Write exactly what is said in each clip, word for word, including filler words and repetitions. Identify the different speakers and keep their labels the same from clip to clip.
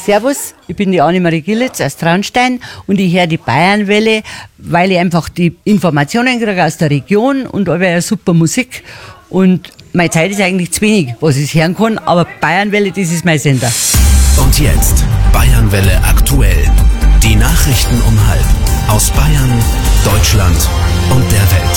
Speaker 1: Servus, ich bin die Annemarie Gillitz aus Traunstein und ich höre die Bayernwelle, weil ich einfach die Informationen kriege aus der Region und aber ja super Musik. Und meine Zeit ist eigentlich zu wenig, was ich hören kann, aber Bayernwelle, das ist mein Sender.
Speaker 2: Und jetzt Bayernwelle aktuell. Die Nachrichten um halb aus Bayern, Deutschland und der Welt.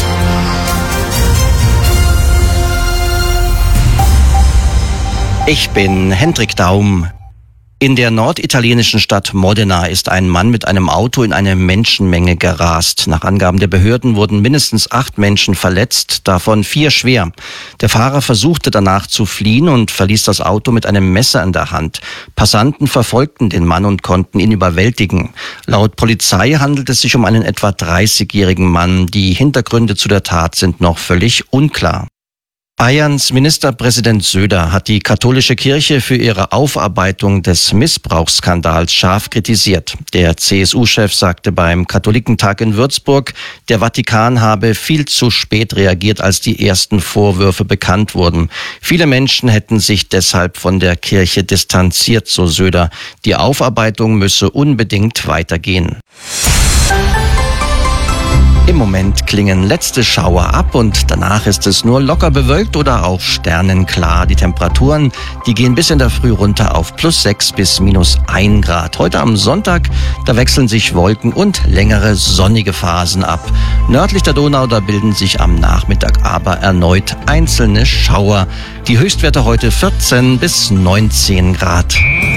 Speaker 3: Ich bin Hendrik Daum. In der norditalienischen Stadt Modena ist ein Mann mit einem Auto in eine Menschenmenge gerast. Nach Angaben der Behörden wurden mindestens acht Menschen verletzt, davon vier schwer. Der Fahrer versuchte danach zu fliehen und verließ das Auto mit einem Messer in der Hand. Passanten verfolgten den Mann und konnten ihn überwältigen. Laut Polizei handelt es sich um einen etwa dreißigjährigen Mann. Die Hintergründe zu der Tat sind noch völlig unklar. Bayerns Ministerpräsident Söder hat die katholische Kirche für ihre Aufarbeitung des Missbrauchsskandals scharf kritisiert. Der C S U-Chef sagte beim Katholikentag in Würzburg, der Vatikan habe viel zu spät reagiert, als die ersten Vorwürfe bekannt wurden. Viele Menschen hätten sich deshalb von der Kirche distanziert, so Söder. Die Aufarbeitung müsse unbedingt weitergehen. Im Moment klingen letzte Schauer ab und danach ist es nur locker bewölkt oder auch sternenklar. Die Temperaturen, die gehen bis in der Früh runter auf plus sechs bis minus ein Grad. Heute am Sonntag, da wechseln sich Wolken und längere sonnige Phasen ab. Nördlich der Donau, da bilden sich am Nachmittag aber erneut einzelne Schauer. Die Höchstwerte heute vierzehn bis neunzehn Grad.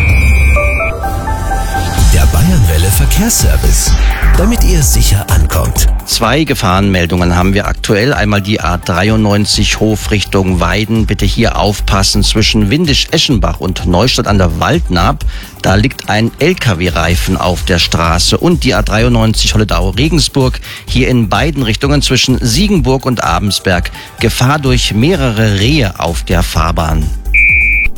Speaker 2: Der Bayernwelle Verkehrsservice, damit ihr sicher ankommt.
Speaker 3: Zwei Gefahrenmeldungen haben wir aktuell. Einmal die A dreiundneunzig Hof Richtung Weiden. Bitte hier aufpassen zwischen Windisch-Eschenbach und Neustadt an der Waldnaab. Da liegt ein L K W-Reifen auf der Straße. Und die A dreiundneunzig Holledau-Regensburg. Hier in beiden Richtungen zwischen Siegenburg und Abensberg. Gefahr durch mehrere Rehe auf der Fahrbahn.